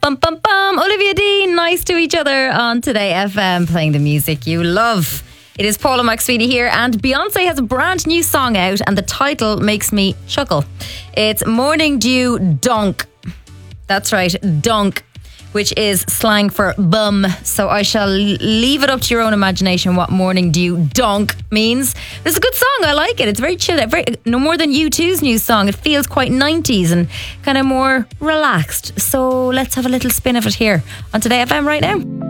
Bum, bum, bum. Olivia Dean, nice to each other on Today FM, playing the music you love. It is Paula McSweeney here, and Beyonce has a brand new song out, and the title makes me chuckle. It's Morning Dew Donk. That's right, donk, which is slang for bum. So I shall leave it up to your own imagination what Morning Dew Donk means. It's a good song, I like it. It's very chill, no more than U2's new song. It feels quite 90s and kind of more relaxed. So let's have a little spin of it here on Today FM right now.